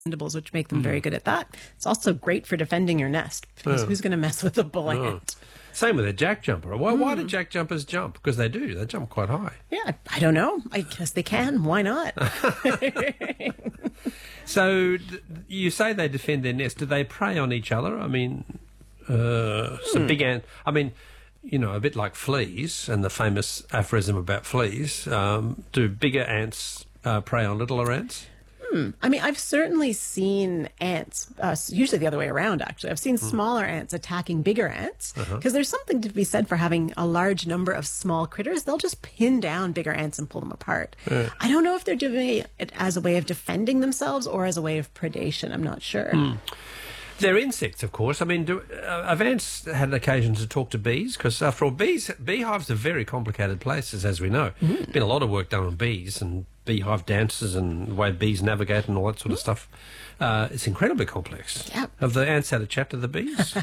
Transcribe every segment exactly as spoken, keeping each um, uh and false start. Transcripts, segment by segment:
mandibles, which make them mm. very good at that. It's also great for defending your nest, because oh. who's going to mess with a bull oh. ant? Same with a jack jumper. Why, mm. why do jack jumpers jump? Because they do. They jump quite high. Yeah, I don't know. I guess they can. Why not? So you say they defend their nest. Do they prey on each other? I mean, uh, some mm. big ant. I mean, you know, a bit like fleas and the famous aphorism about fleas. Um, do bigger ants uh, prey on littler ants? Hmm. I mean, I've certainly seen ants, uh, usually the other way around, actually. I've seen mm. smaller ants attacking bigger ants, because uh-huh. there's something to be said for having a large number of small critters. They'll just pin down bigger ants and pull them apart. Yeah. I don't know if they're doing it as a way of defending themselves or as a way of predation. I'm not sure. Mm. They're insects, of course. I mean, do, uh, have ants had occasion to talk to bees? Because, after all, bees, beehives are very complicated places, as we know. Mm. There's been a lot of work done on bees and beehive dances and the way bees navigate and all that sort mm. of stuff. Uh, it's incredibly complex. Yep. Have the ants had a chat to the bees?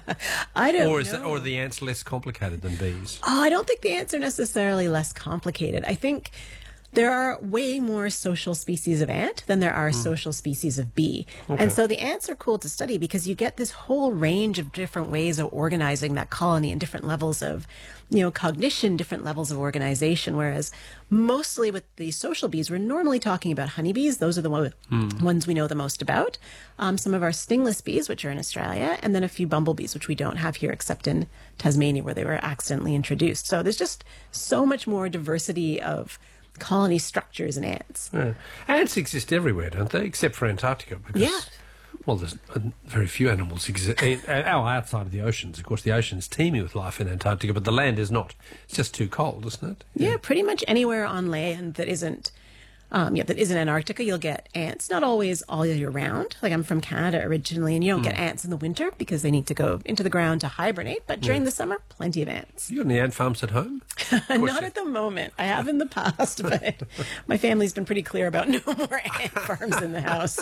I don't or is know. The, or are the ants less complicated than bees? Oh, I don't think the ants are necessarily less complicated. I think there are way more social species of ant than there are mm. social species of bee. Okay. And so the ants are cool to study because you get this whole range of different ways of organizing that colony and different levels of, you know, cognition, different levels of organization. Whereas mostly with the social bees, we're normally talking about honeybees. Those are the one, mm. ones we know the most about. Um, some of our stingless bees, which are in Australia, and then a few bumblebees, which we don't have here except in Tasmania, where they were accidentally introduced. So there's just so much more diversity of colony structures in ants. Yeah. Ants exist everywhere, don't they? Except for Antarctica. Because, yeah. Well, there's very few animals exist. Oh, outside of the oceans. Of course, the ocean's teeming with life in Antarctica, but the land is not. It's just too cold, isn't it? Yeah, yeah pretty much anywhere on land that isn't Um, yeah, that isn't Antarctica, you'll get ants, not always all year round. Like, I'm from Canada originally, and you don't mm. get ants in the winter because they need to go into the ground to hibernate. But during yeah. the summer, plenty of ants. You got any ant farms at home? Not at the moment. I have in the past, but my family's been pretty clear about no more ant farms in the house.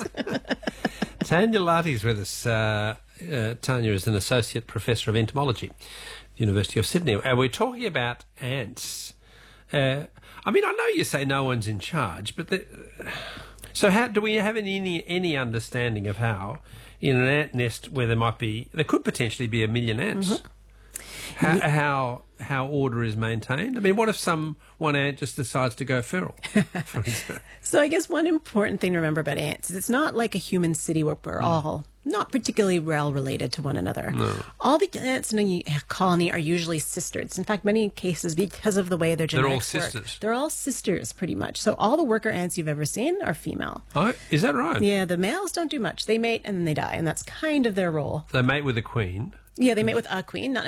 Tanya Larty's with us. Uh, uh, Tanya is an associate professor of entomology at the University of Sydney. And we're talking about ants. Uh, I mean, I know you say no one's in charge, but the, so how do we have any any understanding of how in an ant nest where there might be there could potentially be a million ants, mm-hmm. how, yeah. how how order is maintained? I mean, what if some one ant just decides to go feral? For example? So I guess one important thing to remember about ants is it's not like a human city where we're mm. all not particularly well related to one another. No. All the ants in a colony are usually sisters. In fact, many cases, because of the way their genetics they're all work, sisters. They're all sisters, pretty much. So all the worker ants you've ever seen are female. Oh, is that right? Yeah, the males don't do much. They mate and then they die, and that's kind of their role. They mate with a queen. Yeah, they mate with a queen, not